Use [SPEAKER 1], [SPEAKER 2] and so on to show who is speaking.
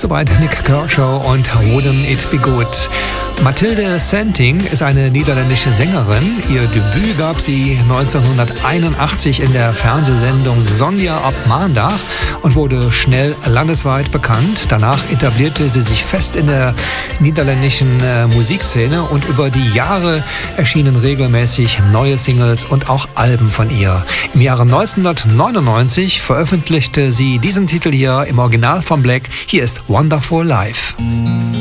[SPEAKER 1] Soweit Nick Kershaw und Wouldn't It Be Good. Mathilde Santing ist eine niederländische Sängerin. Ihr Debüt gab sie 1981 in der Fernsehsendung Sonja ab Maandag und wurde schnell landesweit bekannt. Danach etablierte sie sich fest in der niederländischen Musikszene und über die Jahre erschienen regelmäßig neue Singles und auch Alben von ihr. Im Jahre 1999 veröffentlichte sie diesen Titel hier im Original von Black. Hier ist Wonderful Life.